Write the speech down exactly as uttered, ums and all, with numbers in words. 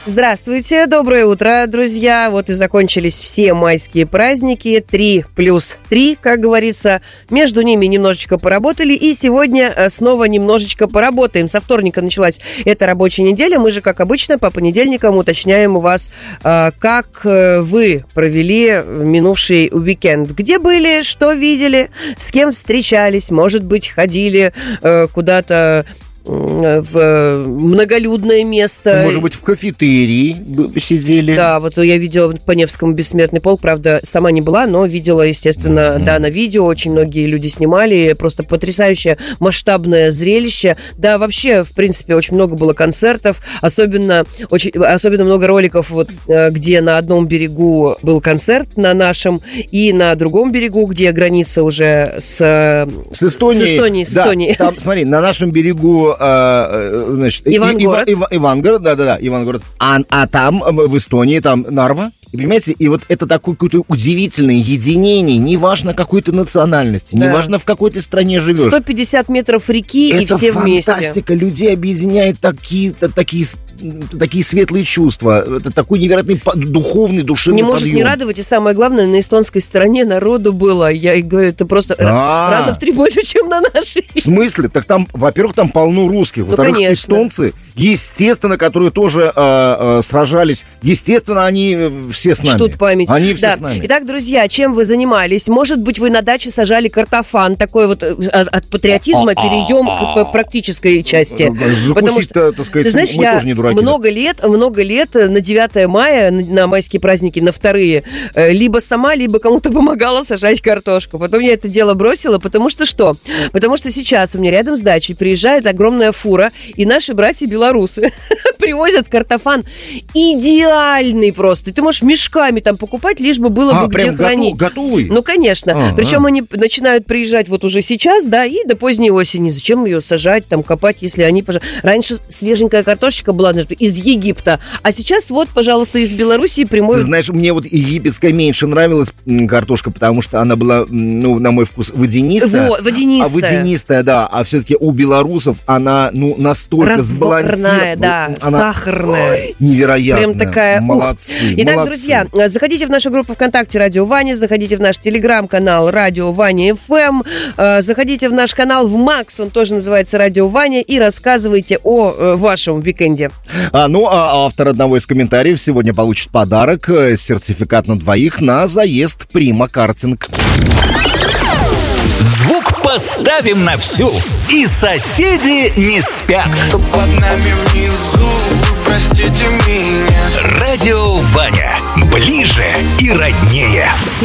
Здравствуйте, доброе утро, друзья. Вот и закончились все майские праздники. Три плюс три, как говорится. Между ними немножечко поработали. И сегодня снова немножечко поработаем. Со вторника началась эта рабочая неделя. Мы же, как обычно, по понедельникам уточняем у вас, как вы провели минувший уикенд. Где были, что видели, с кем встречались, может быть, ходили куда-то в многолюдное место. Может быть, в кафетерии сидели. Да, вот я видела по Невскому «Бессмертный полк», правда, сама не была, но видела, естественно, mm-hmm. да, на видео. Очень многие люди снимали. Просто потрясающее масштабное зрелище. Да, вообще, в принципе, очень много было концертов. Особенно, очень, особенно много роликов, вот, где на одном берегу был концерт на нашем, и на другом берегу, где граница уже с, с Эстонией. С Эстонией, с да, Эстонией. Там, смотри, на нашем берегу значит, Ивангород. Ива, Ива, Ивангород, да-да-да, Ивангород. А, а там, в Эстонии, там Нарва. И понимаете, и вот это такое какое-то удивительное единение, неважно какой ты национальности, да. неважно в какой ты стране живешь. сто пятьдесят метров реки, это и все вместе. Это фантастика, людей объединяет такие, такие, такие светлые чувства. Это такой невероятный духовный, душевный не может подъем. не радовать, и самое главное, на эстонской стороне народу было, я говорю, это просто А-а-а. раза в три больше, чем на нашей. В смысле? Так там, во-первых, там полно русских, ну, во-вторых, конечно. эстонцы, естественно, которые тоже э, э, сражались, естественно, они все с нами. Чтут память. Они все да. с нами. Итак, друзья, чем вы занимались? Может быть, вы на даче сажали картофан, такой вот от, от патриотизма перейдем к практической части. Потому что, так сказать, ты знаешь, мы я тоже не дураки. много лет, много лет на девятое мая, на майские праздники, на вторые, либо сама, либо кому-то помогала сажать картошку. Потом я это дело бросила, потому что что? Потому что сейчас у меня рядом с дачей приезжает огромная фура, и наши братья-белорусы привозят картофан идеальный просто. Ты можешь мешками там покупать, лишь бы было а, бы где прям хранить. Готовый? Ну, конечно. А, Причем а. они начинают приезжать вот уже сейчас, да, и до поздней осени. Зачем ее сажать, там, копать, если они... Раньше свеженькая картошечка была из Египта, а сейчас вот, пожалуйста, из Белоруссии прямой... Ты знаешь, мне вот египетская меньше нравилась картошка, потому что она была, ну, на мой вкус, водянистая. Во, водянистая. А водянистая, да. А все-таки у белорусов она, ну, настолько сбалансированная. да, она... сахарная. Ой, невероятно. Прям такая... Молодцы. Итак, молодцы. друзья, заходите в нашу группу ВКонтакте «Радио Ваня», заходите в наш телеграм-канал «Радио Ваня эф эм», заходите в наш канал в Макс, он тоже называется «Радио Ваня», и рассказывайте о э, вашем уикенде. А, ну, а автор одного из комментариев сегодня получит подарок, сертификат на двоих на заезд Прима Картинг. Звук поставим на всю, и соседи не спят. Под нами внизу, простите меня. Радио Ваня. Ближе и роднее.